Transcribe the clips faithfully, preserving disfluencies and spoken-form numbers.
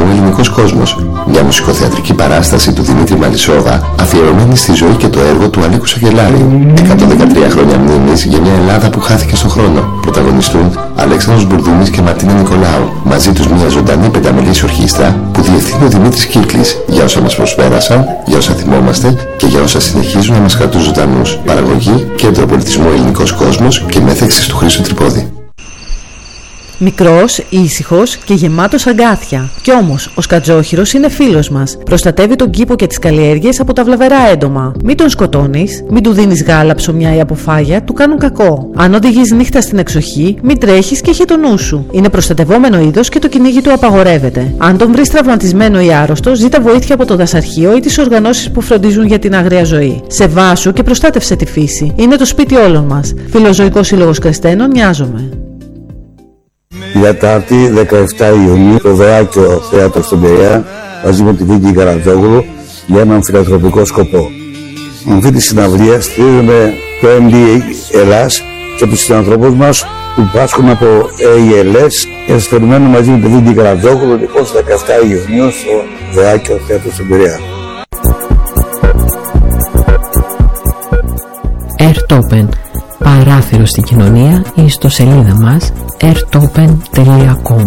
πολιτισμού Ελληνικός Κόσμος, μια μουσικοθεατρική παράσταση του Δημήτρη Μαλισσόδα, αφιερωμένη στη ζωή και το έργο του Αλέκου Σακελάρη. εκατόν δεκατρία χρόνια μνήμης για μια Ελλάδα που χάθηκε στον χρόνο. Πρωταγωνιστούν Αλέξανδρος Μπουρδούνης και Μαρτίνα Νικολάου. Μαζί τους μια ζωντανή πενταμελής ορχήστρα που διευθύνει ο Δημήτρης Κύκλης, για όσα μας προσπέρασαν, για όσα θυμόμαστε και για όσα συνεχίζουν να μας κρατούν ζωντανούς. Παραγωγή, Κέντρο Πολιτισμού Ελληνικός Κόσμος και μέθεξης του Χρήστου Τρυπόδη. Μικρός, ήσυχος και γεμάτος αγκάθια. Κι όμως, ο σκατζόχυρος είναι φίλος μας. Προστατεύει τον κήπο και τις καλλιέργειες από τα βλαβερά έντομα. Μην τον σκοτώνεις, μην του δίνεις γάλα, ψωμιά ή αποφάγια, του κάνουν κακό. Αν οδηγείς νύχτα στην εξοχή, μην τρέχεις και έχει το νου σου. Είναι προστατευόμενο είδος και το κυνήγι του απαγορεύεται. Αν τον βρεις τραυματισμένο ή άρρωστο, ζήτα βοήθεια από το δασαρχείο ή τις οργανώσεις που φροντίζουν για την άγρια ζωή. Σεβάσου και προστάτευσε τη φύση. Είναι το σπίτι όλων μας. Φιλοζωικός Σύλλογος Κρεστένων, νοιάζομαι. Τετάρτη δεκαεφτά Ιουνίου, το Βεάκιο Θέατρο στον Πειραιά, μαζί με τη Βίκη Καρατζόγλου, για έναν φιλανθρωπικό σκοπό. Με αυτή τη συναυλία στηρίζουμε το εμ ντι έι Ελλάς και τους συνανθρωπούς μας που πάσχουν από έι ελ ες και σας περιμένουμε μαζί με τη Βίκη Καρατζόγλου είκοσι δεκαεφτά Ιουνίου στο Βεάκιο Θέατρο στον Πειραιά. Airtopen, παράθυρο στην κοινωνία, η ιστοσελίδα μας airtopen τελεία com.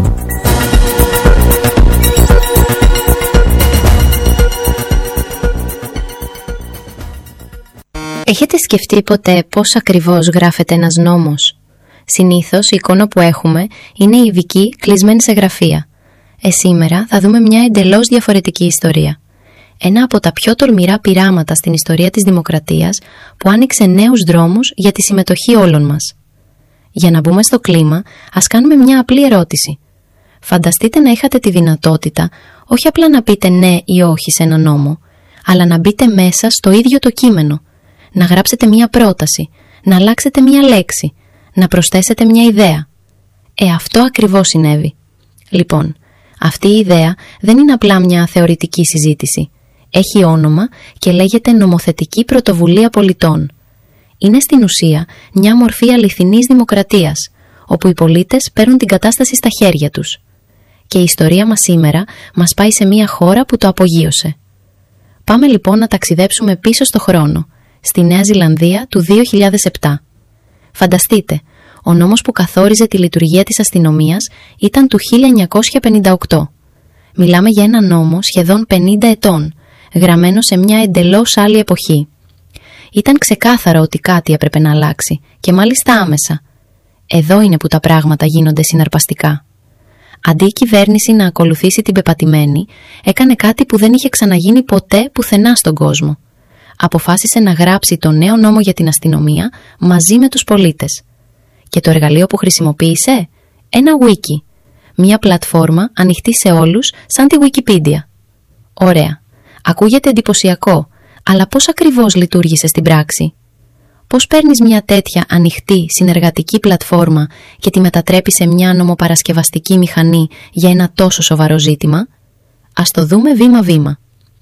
Έχετε σκεφτεί ποτέ πώς ακριβώς γράφεται ένας νόμος? Συνήθως η εικόνα που έχουμε είναι η ειδική κλεισμένη σε γραφεία. Ε, σήμερα θα δούμε μια εντελώς διαφορετική ιστορία. Ένα από τα πιο τολμηρά πειράματα στην ιστορία της δημοκρατίας που άνοιξε νέους δρόμους για τη συμμετοχή όλων μας. Για να μπούμε στο κλίμα, ας κάνουμε μια απλή ερώτηση. Φανταστείτε να είχατε τη δυνατότητα όχι απλά να πείτε ναι ή όχι σε ένα νόμο, αλλά να μπείτε μέσα στο ίδιο το κείμενο, να γράψετε μια πρόταση, να αλλάξετε μια λέξη, να προσθέσετε μια ιδέα. Ε, αυτό ακριβώς συνέβη. Λοιπόν, αυτή η ιδέα δεν είναι απλά μια θεωρητική συζήτηση. Έχει όνομα και λέγεται νομοθετική πρωτοβουλία πολιτών. Είναι στην ουσία μια μορφή αληθινής δημοκρατίας, όπου οι πολίτες παίρνουν την κατάσταση στα χέρια τους. Και η ιστορία μας σήμερα μας πάει σε μια χώρα που το απογείωσε. Πάμε λοιπόν να ταξιδέψουμε πίσω στο χρόνο, στη Νέα Ζηλανδία του δύο χιλιάδες επτά. Φανταστείτε, ο νόμος που καθόριζε τη λειτουργία της αστυνομίας ήταν του χίλια εννιακόσια πενήντα οκτώ. Μιλάμε για ένα νόμο σχεδόν πενήντα ετών, γραμμένο σε μια εντελώς άλλη εποχή. Ήταν ξεκάθαρο ότι κάτι έπρεπε να αλλάξει και μάλιστα άμεσα. Εδώ είναι που τα πράγματα γίνονται συναρπαστικά. Αντί η κυβέρνηση να ακολουθήσει την πεπατημένη, έκανε κάτι που δεν είχε ξαναγίνει ποτέ πουθενά στον κόσμο. Αποφάσισε να γράψει το νέο νόμο για την αστυνομία μαζί με τους πολίτες. Και το εργαλείο που χρησιμοποίησε? Ένα wiki. Μια πλατφόρμα ανοιχτή σε όλους σαν τη Wikipedia. Ωραία. Ακούγεται εντυπωσιακό, αλλά πώς ακριβώς λειτουργήσε στην πράξη? Πώς παίρνεις μια τέτοια ανοιχτή συνεργατική πλατφόρμα και τη μετατρέπεις σε μια νομοπαρασκευαστική μηχανή για ένα τόσο σοβαρό ζήτημα? Ας το δούμε βήμα-βήμα.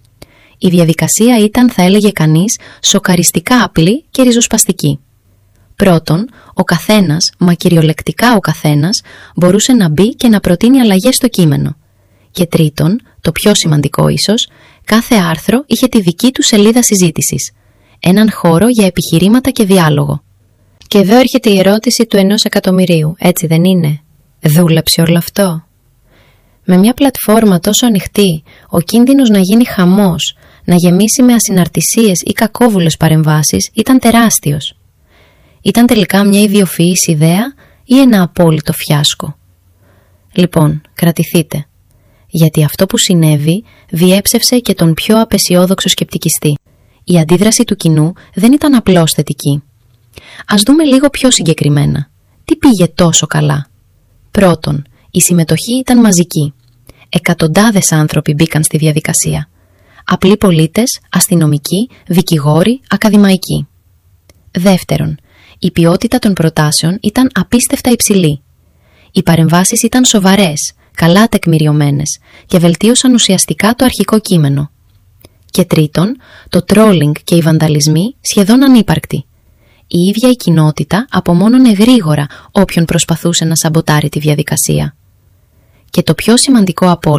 Η διαδικασία ήταν, θα έλεγε κανείς, σοκαριστικά απλή και ριζοσπαστική. Πρώτον, ο καθένας, μα κυριολεκτικά ο καθένας, μπορούσε να μπει και να προτείνει αλλαγές στο κείμενο. Και τρίτον, το πιο σημαντικό ίσως, κάθε άρθρο είχε τη δική του σελίδα συζήτησης. Έναν χώρο για επιχειρήματα και διάλογο. Και εδώ έρχεται η ερώτηση του ενός εκατομμυρίου, έτσι δεν είναι? Δούλεψε όλο αυτό? Με μια πλατφόρμα τόσο ανοιχτή, ο κίνδυνος να γίνει χαμός, να γεμίσει με ασυναρτησίες ή κακόβουλες παρεμβάσεις ήταν τεράστιος. Ήταν τελικά μια ιδιοφυής ιδέα ή ένα απόλυτο φιάσκο? Λοιπόν, κρατηθείτε. Γιατί αυτό που συνέβη διέψευσε και τον πιο απεσιόδοξο σκεπτικιστή. Η αντίδραση του κοινού δεν ήταν απλώς θετική. Ας δούμε λίγο πιο συγκεκριμένα. Τι πήγε τόσο καλά? Πρώτον, η συμμετοχή ήταν μαζική. Εκατοντάδες άνθρωποι μπήκαν στη διαδικασία. Απλοί πολίτες, αστυνομικοί, δικηγόροι, ακαδημαϊκοί. Δεύτερον, η ποιότητα των προτάσεων ήταν απίστευτα υψηλή. Οι παρεμβάσεις ήταν σοβαρές, καλά τεκμηριωμένες και βελτίωσαν ουσιαστικά το αρχικό κείμενο. Και τρίτον, το τρόλινγκ και οι βανταλισμοί σχεδόν ανύπαρκτοι. Η ίδια η κοινότητα απομόνωνε γρήγορα όποιον προσπαθούσε να σαμποτάρει τη διαδικασία. Και το πιο σημαντικό από